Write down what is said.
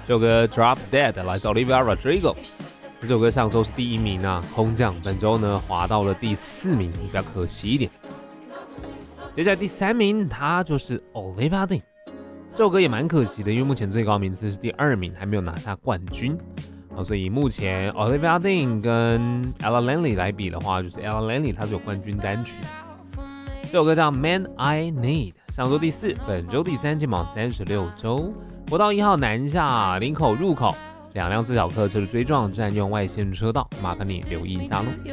这首歌 Drop Dead 来自 Olivia Rodrigo， 这首歌上周是第1名啊，空降，本周呢滑到了第4名，比较可惜一点。接下来第3名，他就是 Olivia Dean， 这首歌也蛮可惜的，因为目前最高名次是第2名，还没有拿下冠军。所以目前 Olivia Dean 跟 Ella Langley 来比的话，就是 Ella Langley 她是有冠军单曲。这首歌叫 Man I Need， 上周第4，本周第3，进榜36周。国道1号南下林口入口，2辆自小客车的追撞，占用外线车道，麻烦你留意一下咯。